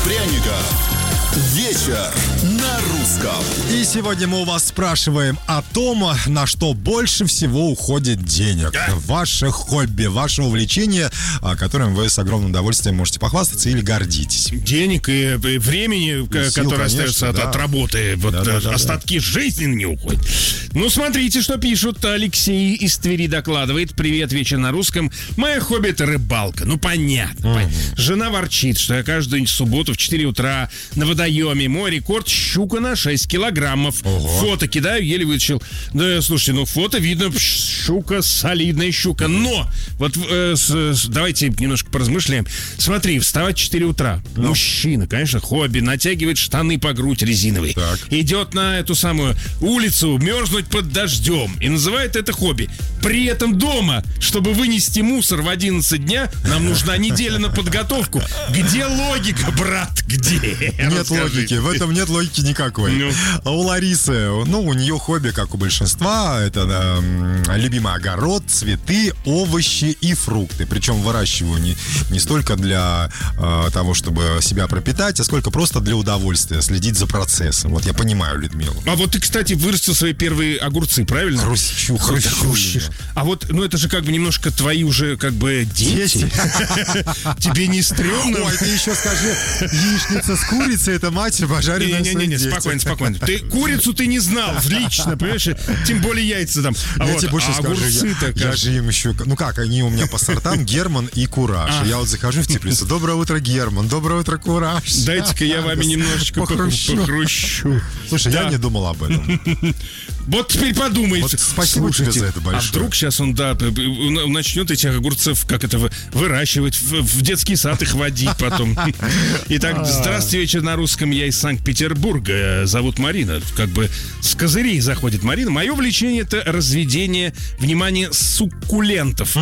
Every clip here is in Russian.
Пряников. Вечер на русском. И сегодня мы у вас спрашиваем о том, на что больше всего уходит денег. Ваше хобби, ваше увлечение, которым вы с огромным удовольствием можете похвастаться или гордитесь. Денег и времени, И сил, которое конечно, остается да. от работы. Вот остатки жизни не уходят. Ну, смотрите, что пишут. Алексей из Твери докладывает. Привет, вечер на русском. Мое хобби — это рыбалка. Ну, понятно. Жена ворчит, что я каждую субботу в 4 утра на водоеме. Мой рекорд — щука на 6 килограммов. Фото кидаю, еле вытащил. Да, слушайте, ну, фото видно, щука, солидная щука. Но, вот давайте немножко поразмышляем. Смотри, вставать в 4 утра. Мужчина, конечно, хобби, натягивает штаны по грудь резиновые. Так. Идет на эту самую улицу, мерзнуть под дождем. И называет это хобби. При этом дома, чтобы вынести мусор в 11 дня, нам нужна неделя на подготовку. Где логика, брат? Где? Нет логики, в этом нет логики никакой. А у Ларисы, у нее хобби, как у большинства, это любимый огород, цветы, овощи и фрукты. Причем выращиваю не столько для того, чтобы себя пропитать, а сколько просто для удовольствия, следить за процессом. Вот я понимаю Людмилу. А вот ты, кстати, вырастил свои первые огурцы, правильно? Хрустю. А вот, это же как бы немножко твои уже как бы дети. Тебе не стрёмно? Ой, ты еще скажи, яичница с курицей — это мать пожаренная в своих Не, детях. спокойно. Курицу ты не знал лично, понимаешь? Тем более яйца там. Я тебе больше скажу, огурцы-то я же им еще... они у меня по сортам Герман и Кураж. Я вот захожу в теплицу. Доброе утро, Герман. Доброе утро, Кураж. Дайте-ка я вами немножечко похрущу. Слушай, я не думал об этом. Вот теперь подумайте. Вот спасибо тебе за это большое. А вдруг сейчас он, начнет этих огурцев, выращивать, в детский сад их водить потом. Итак, здравствуйте, вечер на русском. Я из Санкт-Петербурга. Зовут Марина. Как бы с козырей заходит Марина. Мое увлечение — это разведение, внимание, суккулентов.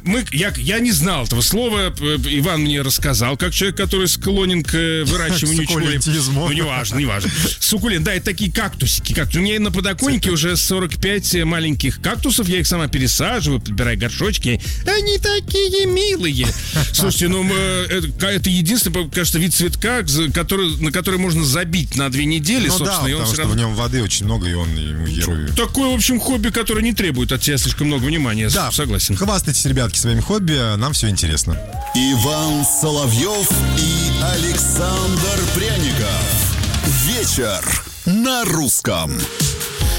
Я не знал этого слова. Иван мне рассказал, как человек, который склонен к выращиванию суккулентизму. Неважно. Суккулент, да, это такие кактусики. У меня на подоконнике уже 45 маленьких кактусов. Я их сама пересаживаю, подбираю горшочки. Они такие милые. Слушайте, это единственный, кажется, вид цветка, на который можно забить на 2 недели, собственно. Да, и он потому что в нем воды очень много, и он Такое, в общем, хобби, которое не требует от тебя слишком много внимания. Да, согласен. Хвастайтесь, ребятки, своими хобби, нам все интересно. Иван Соловьев и Александр Пряников. Вечер на русском.